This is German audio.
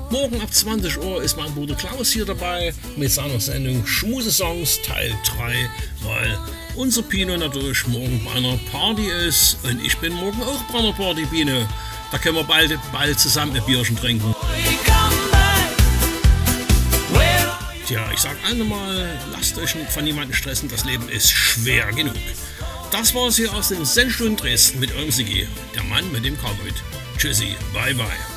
Morgen ab 20 Uhr ist mein Bruder Klaus hier dabei mit seiner Sendung Schmusesongs Teil 3, weil unser Pino natürlich morgen bei einer Party ist und ich bin morgen auch bei einer Party, Pino. Da können wir bald zusammen ein Bierchen trinken. Tja, ich sag einmal, lasst euch nicht von niemandem stressen, das Leben ist schwer genug. Das war's hier aus dem Senfstunden Dresden mit eurem Sigi, der Mann mit dem Cowboy. Tschüssi, bye bye.